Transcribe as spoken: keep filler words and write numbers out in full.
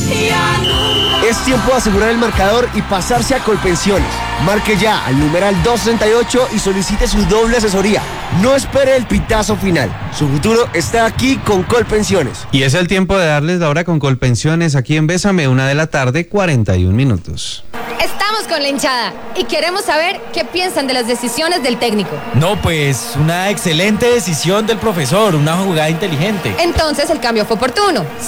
Es tiempo de asegurar el marcador y pasarse a Colpensiones. Marque ya al numeral doscientos treinta y ocho y solicite su doble asesoría. No espere el pitazo final. Su futuro está aquí con Colpensiones. Y es el tiempo de darles la hora con Colpensiones aquí en Bésame, una de la tarde, cuarenta y un minutos. Estamos con la hinchada y queremos saber qué piensan de las decisiones del técnico. No, pues una excelente decisión del profesor, una jugada inteligente. Entonces el cambio fue oportuno.